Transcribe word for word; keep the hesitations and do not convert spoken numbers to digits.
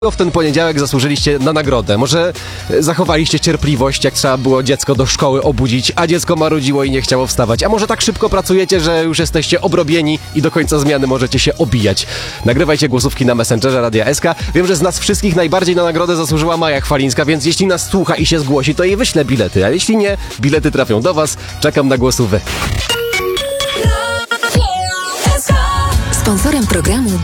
W ten poniedziałek zasłużyliście na nagrodę. Może zachowaliście cierpliwość, jak trzeba było dziecko do szkoły obudzić, a dziecko marudziło i nie chciało wstawać. A może tak szybko pracujecie, że już jesteście obrobieni i do końca zmiany możecie się obijać. Nagrywajcie głosówki na Messengerze Radia S K. Wiem, że z nas wszystkich najbardziej na nagrodę zasłużyła Maja Chwalińska, więc jeśli nas słucha i się zgłosi, to jej wyślę bilety. A jeśli nie, bilety trafią do was. Czekam na głosówkę. Sponsorem programu